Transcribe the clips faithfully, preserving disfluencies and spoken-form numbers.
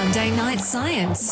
Monday Night Science.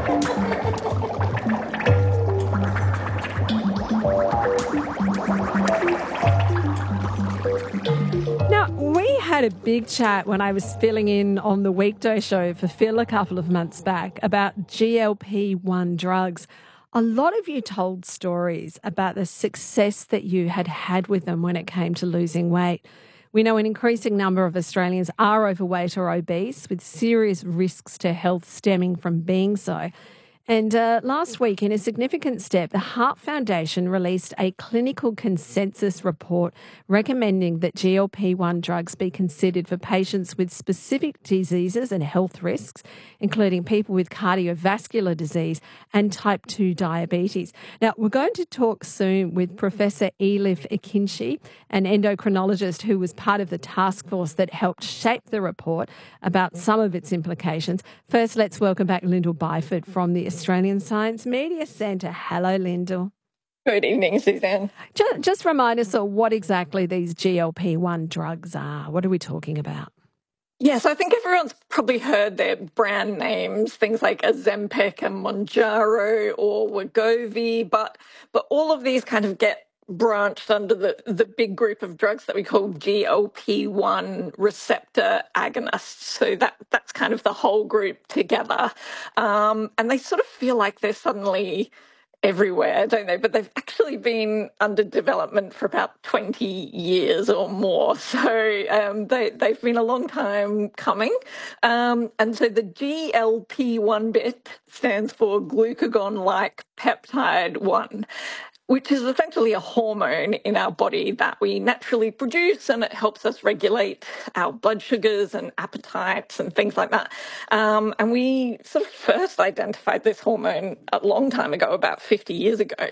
Now, we had a big chat when I was filling in on the Weekday Show for Phil a couple of months back about G L P one drugs. A lot of you told stories about the success that you had had with them when it came to losing weight. We know an increasing number of Australians are overweight or obese with serious risks to health stemming from being so. And uh, last week, in a significant step, the Heart Foundation released a clinical consensus report recommending that G L P one drugs be considered for patients with specific diseases and health risks, including people with cardiovascular disease and type two diabetes. Now, we're going to talk soon with Professor Elif Ekinci, an endocrinologist who was part of the task force that helped shape the report, about some of its implications. First, let's welcome back Lyndall Byford from the Australian Science Media Centre. Hello, Lyndall. Good evening, Suzanne. Just, just remind us of what exactly these G L P one drugs are. What are we talking about? Yes, I think everyone's probably heard their brand names, things like Ozempic and Mounjaro or Wegovy, but but all of these kind of get branched under the, the big group of drugs that we call G L P one receptor agonists. So that that's kind of the whole group together. Um, and they sort of feel like they're suddenly everywhere, don't they? But they've actually been under development for about twenty years or more. So um, they, they've been a long time coming. Um, and so the G L P one bit stands for glucagon-like peptide one, which is essentially a hormone in our body that we naturally produce, and it helps us regulate our blood sugars and appetites and things like that. Um, and we sort of first identified this hormone a long time ago, about fifty years ago.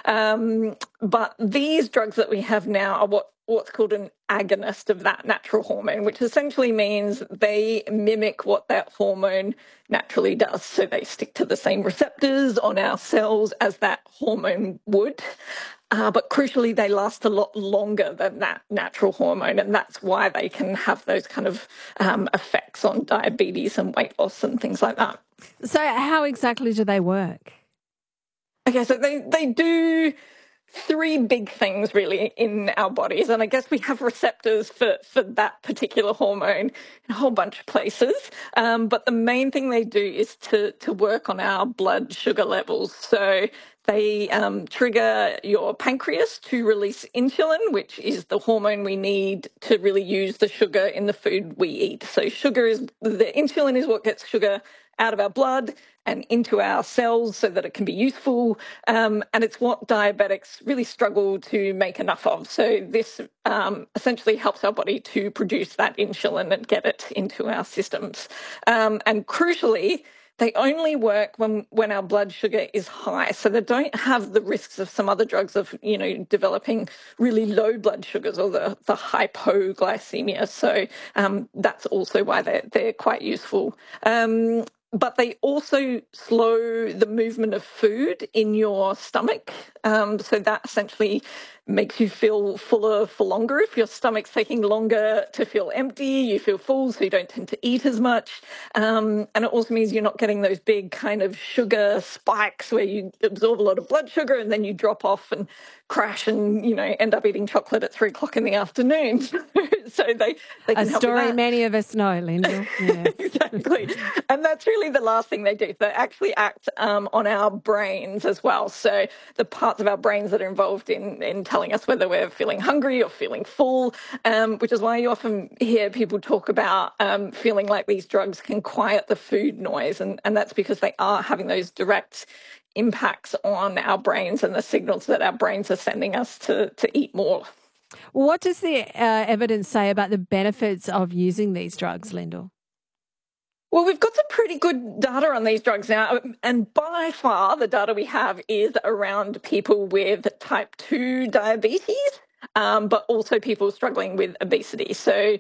Um, but these drugs that we have now are what what's called an agonist of that natural hormone, which essentially means they mimic what that hormone naturally does. So they stick to the same receptors on our cells as that hormone would. Uh, but crucially, they last a lot longer than that natural hormone. And that's why they can have those kind of um, effects on diabetes and weight loss and things like that. So how exactly do they work? Okay, so they, they do three big things really in our bodies. And I guess we have receptors for, for that particular hormone in a whole bunch of places. Um, but the main thing they do is to, to work on our blood sugar levels. So they um, trigger your pancreas to release insulin, which is the hormone we need to really use the sugar in the food we eat. So sugar is, the insulin is what gets sugar out of our blood and into our cells so that it can be useful. Um, and it's what diabetics really struggle to make enough of. So this um, essentially helps our body to produce that insulin and get it into our systems. Um, and crucially, they only work when, when our blood sugar is high. So they don't have the risks of some other drugs of, you know, developing really low blood sugars or the, the hypoglycemia. So um, that's also why they're, they're quite useful. Um, But they also slow the movement of food in your stomach. Um, so that essentially makes you feel fuller for longer. If your stomach's taking longer to feel empty, you feel full, so you don't tend to eat as much. Um, and it also means you're not getting those big kind of sugar spikes where you absorb a lot of blood sugar and then you drop off and crash and, you know, end up eating chocolate at three o'clock in the afternoon. So they, they can A help story with that. many of us know, Lyndall. Yes. Exactly. And that's really the last thing they do. They actually act um, on our brains as well. So the parts of our brains that are involved in, in telling us whether we're feeling hungry or feeling full, um, which is why you often hear people talk about um, feeling like these drugs can quiet the food noise. And, and that's because they are having those direct impacts on our brains and the signals that our brains are sending us to, to eat more. What does the uh, evidence say about the benefits of using these drugs, Lyndall? Well, we've got some pretty good data on these drugs now, and by far the data we have is around people with type two diabetes, um, but also people struggling with obesity. So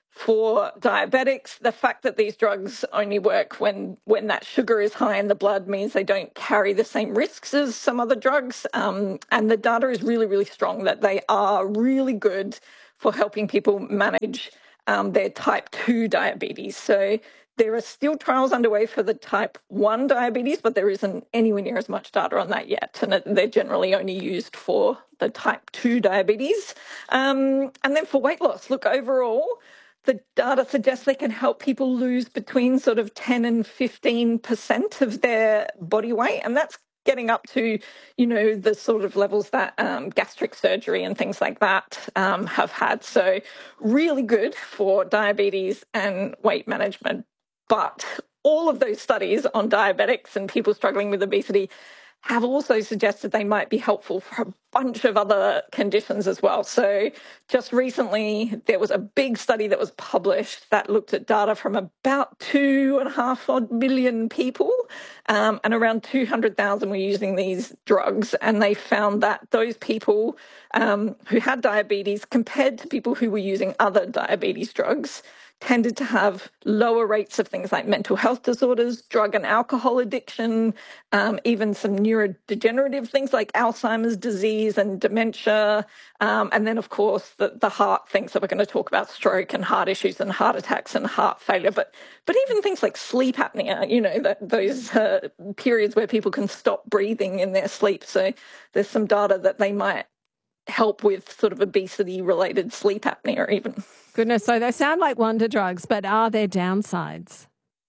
for diabetics, the fact that these drugs only work when, when that sugar is high in the blood means they don't carry the same risks as some other drugs. Um, and the data is really, really strong that they are really good for helping people manage um, their type two diabetes. So There are still trials underway for the type one diabetes, but there isn't anywhere near as much data on that yet. And they're generally only used for the type two diabetes. Um, and then for weight loss, look, overall, the data suggests they can help people lose between sort of ten and fifteen percent of their body weight. And that's getting up to, you know, the sort of levels that um, gastric surgery and things like that um, have had. So really good for diabetes and weight management. But all of those studies on diabetics and people struggling with obesity have also suggested they might be helpful for a bunch of other conditions as well. So just recently, there was a big study that was published that looked at data from about two and a half odd million people, um, and around two hundred thousand were using these drugs. And they found that those people um, who had diabetes compared to people who were using other diabetes drugs tended to have lower rates of things like mental health disorders, drug and alcohol addiction, um, even some neurodegenerative things like Alzheimer's disease and dementia. Um, and then, of course, the, the heart things that we're going to talk about, stroke and heart issues and heart attacks and heart failure. But but even things like sleep apnea, you know, that, those uh, periods where people can stop breathing in their sleep. So there's some data that they might help with sort of obesity-related sleep apnea even. Goodness, so they sound like wonder drugs, but are there downsides?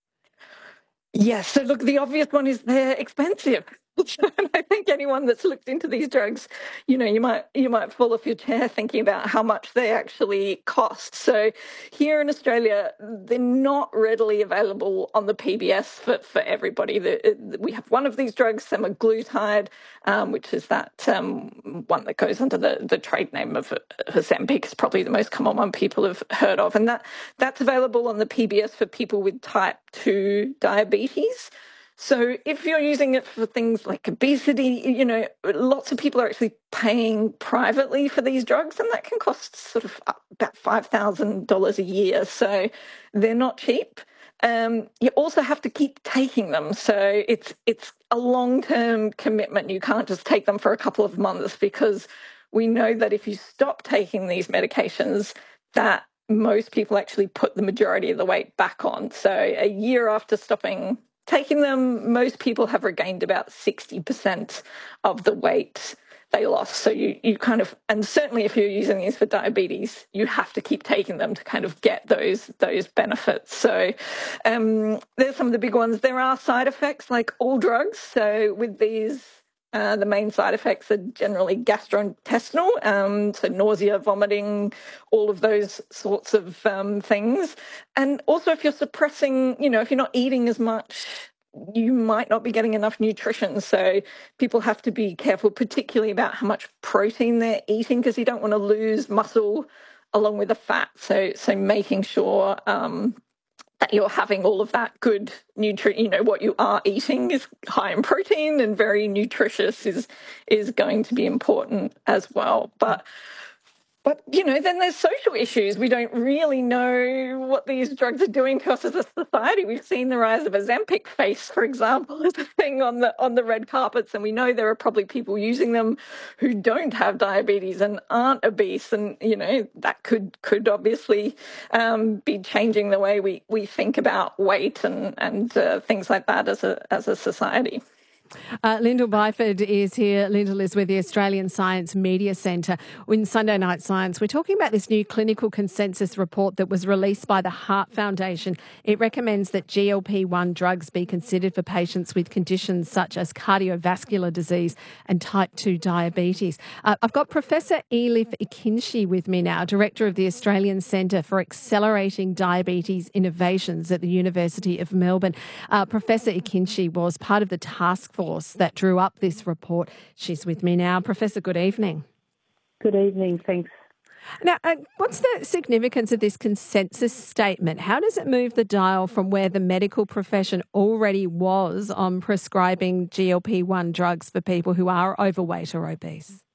Yes. So look, the obvious one is they're expensive. And I think anyone that's looked into these drugs, you know, you might you might fall off your chair thinking about how much they actually cost. So here in Australia, they're not readily available on the P B S for, for everybody. The, we have one of these drugs, semaglutide, um, which is that um, one that goes under the, the trade name of Ozempic. It's probably the most common one people have heard of. And that that's available on the P B S for people with type two diabetes. So if you're using it for things like obesity, you know, lots of people are actually paying privately for these drugs, and that can cost sort of about five thousand dollars a year. So they're not cheap. Um, you also have to keep taking them. So it's it's a long-term commitment. You can't just take them for a couple of months, because we know that if you stop taking these medications, that most people actually put the majority of the weight back on. So a year after stopping taking them, most people have regained about sixty percent of the weight they lost. So you, you kind of, and certainly if you're using these for diabetes, you have to keep taking them to kind of get those those benefits. So um, there's some of the big ones. There are side effects like all drugs. So with these, uh, the main side effects are generally gastrointestinal, um, so nausea, vomiting, all of those sorts of um, things. And also if you're suppressing, you know, if you're not eating as much, you might not be getting enough nutrition. So people have to be careful, particularly about how much protein they're eating, because you don't want to lose muscle along with the fat. So so making sure um, that you're having all of that good nutrient, you know, what you are eating is high in protein and very nutritious is is going to be important as well. But But, you know, then there's social issues. We don't really know what these drugs are doing to us as a society. We've seen the rise of Ozempic face, for example, as a thing on the on the red carpets, and we know there are probably people using them who don't have diabetes and aren't obese, and, you know, that could could obviously um, be changing the way we, we think about weight and, and uh, things like that as a as a society. Uh, Lyndall Byford is here. Lyndall is with the Australian Science Media Centre. In Sunday Night Science, we're talking about this new clinical consensus report that was released by the Heart Foundation. It recommends that G L P one drugs be considered for patients with conditions such as cardiovascular disease and type two diabetes. Uh, I've got Professor Elif Ekinci with me now, Director of the Australian Centre for Accelerating Diabetes Innovations at the University of Melbourne. Uh, Professor Ekinci was part of the task force that drew up this report. She's with me now. Professor, good evening. Good evening, thanks. Now, uh, what's the significance of this consensus statement? How does it move the dial from where the medical profession already was on prescribing G L P one drugs for people who are overweight or obese?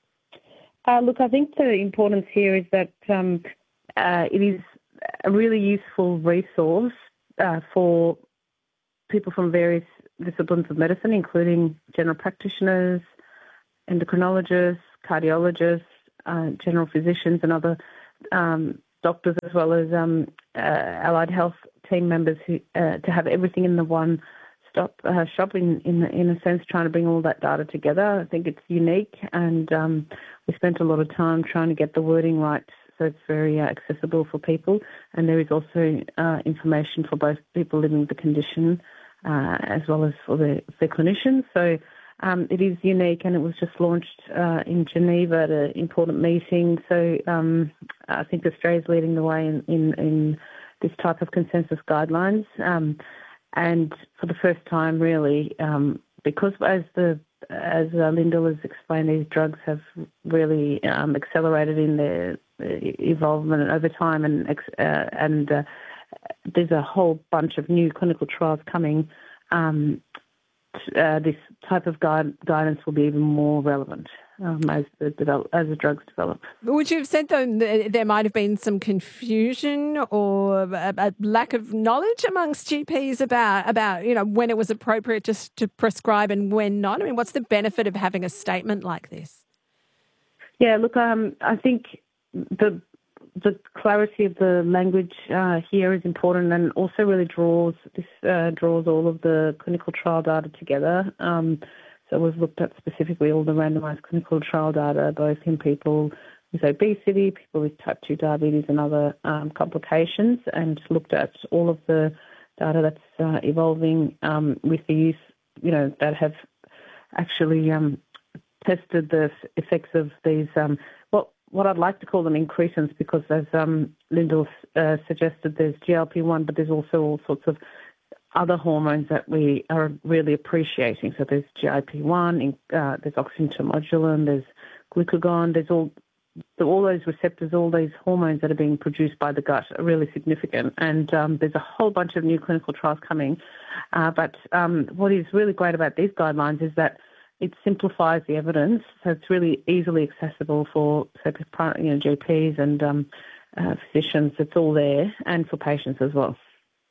Uh, look, I think the importance here is that um, uh, it is a really useful resource uh, for people from various disciplines of medicine, including general practitioners, endocrinologists, cardiologists, uh, general physicians and other um, doctors as well as um, uh, allied health team members who uh, to have everything in the one stop uh, shop in, in in a sense, trying to bring all that data together. I think it's unique, and um, we spent a lot of time trying to get the wording right so it's very uh, accessible for people. And there is also uh, information for both people living with the condition uh, as well as for the, the clinicians. So um, it is unique, and it was just launched uh, in Geneva at an important meeting. So um, I think Australia's leading the way in, in, in this type of consensus guidelines. Um, And for the first time, really, um, because as the as uh, Lyndall has explained, these drugs have really um, accelerated in their evolvement over time, and uh, and uh, there's a whole bunch of new clinical trials coming. Um, uh, this type of guide, guidance will be even more relevant um, as the develop, as the drugs develop. Would you have said, though, there might have been some confusion or a, a lack of knowledge amongst G Ps about, about, you know, when it was appropriate just to prescribe and when not? I mean, what's the benefit of having a statement like this? Yeah, look, um, I think the the clarity of the language uh, here is important, and also really draws this uh, draws all of the clinical trial data together. Um, so we've looked at specifically all the randomised clinical trial data, both in people with obesity, people with type two diabetes and other um, complications, and looked at all of the data that's uh, evolving um, with the use, you know, that have actually um, tested the effects of these um, what what I'd like to call them incretins, because as um, Lyndall uh, suggested, there's G L P one, but there's also all sorts of other hormones that we are really appreciating. So there's G I P one, uh, there's oxyntomodulin, there's glucagon, there's all all those receptors, all these hormones that are being produced by the gut are really significant. And um, there's a whole bunch of new clinical trials coming. Uh, but um, what is really great about these guidelines is that it simplifies the evidence, so it's really easily accessible for, so, you know, G Ps and um, uh, physicians. It's all there, and for patients as well.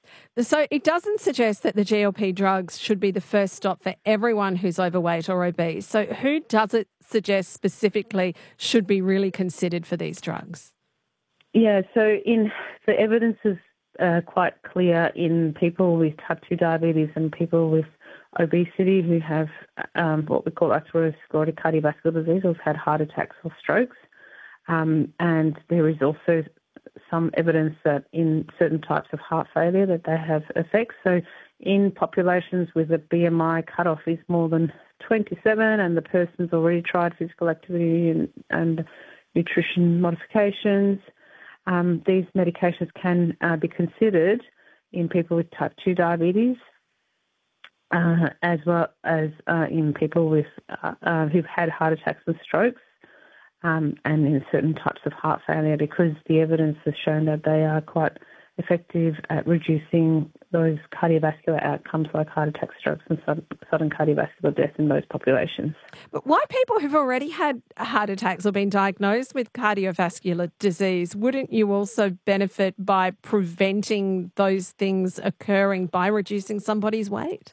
So it doesn't suggest that the G L P drugs should be the first stop for everyone who's overweight or obese. So who does it suggest specifically should be really considered for these drugs? Yeah, so in the evidence is uh, quite clear in people with type two diabetes and people with obesity who have um, what we call atherosclerotic cardiovascular disease, or have had heart attacks or strokes. Um, and there is also some evidence that in certain types of heart failure that they have effects. So in populations with a B M I cutoff is more than twenty-seven and the person's already tried physical activity and, and nutrition modifications, um, these medications can uh, be considered in people with type two diabetes, uh, as well as uh, in people with uh, uh, who've had heart attacks and strokes. Um, and in certain types of heart failure, because the evidence has shown that they are quite effective at reducing those cardiovascular outcomes like heart attacks, strokes and sudden, sudden cardiovascular death in those populations. But why people who've already had heart attacks or been diagnosed with cardiovascular disease, wouldn't you also benefit by preventing those things occurring by reducing somebody's weight?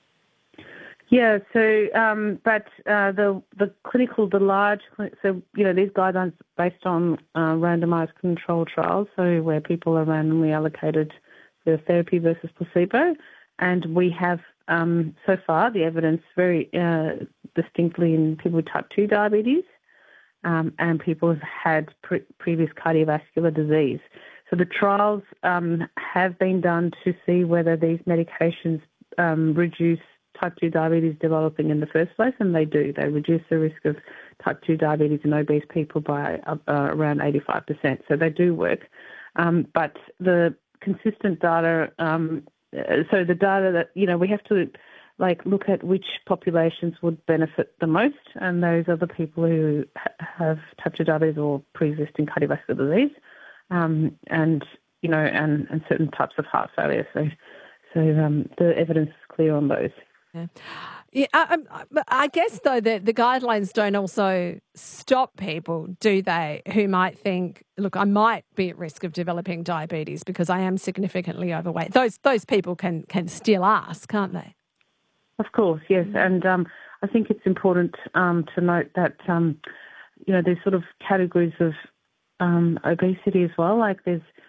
Yeah, so, um, but uh, the the clinical, the large, so, you know, these guidelines are based on uh, randomised controlled trials, so where people are randomly allocated the therapy versus placebo, and we have, um, so far, the evidence very uh, distinctly in people with type two diabetes um, and people who've had pre- previous cardiovascular disease. So the trials um, have been done to see whether these medications um, reduce type two diabetes developing in the first place, and they do. They reduce the risk of type two diabetes in obese people by uh, around eighty-five percent. So they do work. Um, but the consistent data, um, so the data that, you know, we have to like look at which populations would benefit the most, and those are the people who ha- have type two diabetes or pre-existing cardiovascular disease, um, and, you know, and, and certain types of heart failure. So, so um, the evidence is clear on those. Yeah. Yeah, I, I guess, though, that the guidelines don't also stop people, do they, who might think, look, I might be at risk of developing diabetes because I am significantly overweight. Those those people can, can still ask, can't they? Of course, yes. And um, I think it's important um, to note that, um, you know, there's sort of categories of um, obesity as well. Like there's